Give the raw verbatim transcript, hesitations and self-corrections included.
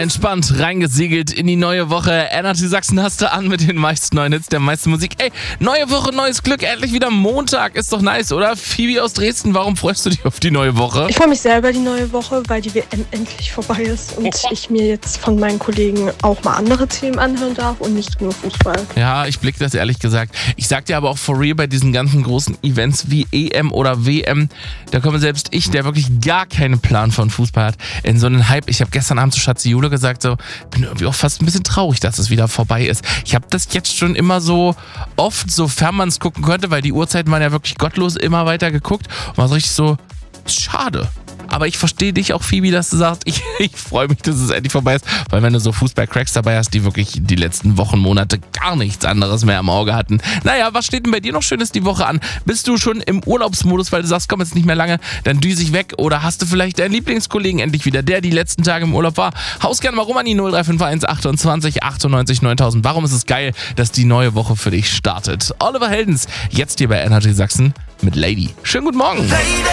Entspannt reingesiegelt in die neue Woche. Energy Sachsen hast du an mit den meisten neuen Hits, der meisten Musik. Ey, neue Woche, neues Glück, endlich wieder Montag. Ist doch nice, oder? Phoebe aus Dresden, warum freust du dich auf die neue Woche? Ich freue mich sehr über die neue Woche, weil die W M endlich vorbei ist und oh. ich mir jetzt von meinen Kollegen auch mal andere Themen anhören darf und nicht nur Fußball. Ja, ich blick das ehrlich gesagt. Ich sag dir aber auch for real, bei diesen ganzen großen Events wie E M oder W M, da komme selbst ich, der wirklich gar keinen Plan von Fußball hat, in so einen Hype. Ich habe gestern Abend zu Schatzi Jule gesagt, so, bin irgendwie auch fast ein bisschen traurig, dass es wieder vorbei ist. Ich habe das jetzt schon immer so oft, sofern man es gucken könnte, weil die Uhrzeiten waren ja wirklich gottlos, immer weiter geguckt und war so richtig so, schade. Aber ich verstehe dich auch, Phoebe, dass du sagst, ich, ich freue mich, dass es endlich vorbei ist, weil wenn du so Fußball-Cracks dabei hast, die wirklich die letzten Wochen, Monate gar nichts anderes mehr im Auge hatten. Naja, was steht denn bei dir noch Schönes die Woche an? Bist du schon im Urlaubsmodus, weil du sagst, komm jetzt nicht mehr lange, dann düse ich weg, oder hast du vielleicht deinen Lieblingskollegen endlich wieder, der die letzten Tage im Urlaub war? Haus gerne mal rum an die null drei fünf eins achtundzwanzig achtundneunzig neuntausend. Warum ist es geil, dass die neue Woche für dich startet? Oliver Heldens, jetzt hier bei Energy Sachsen mit Lady. Schönen guten Morgen. Lady.